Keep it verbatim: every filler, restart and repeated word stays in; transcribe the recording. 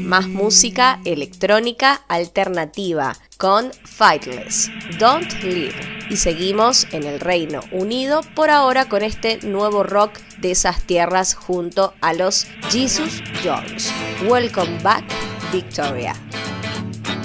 más música electrónica alternativa con Fightless, Don't Leave. Y seguimos en el Reino Unido por ahora con este nuevo rock de esas tierras junto a los Jesus Jones. Welcome back, Victoria.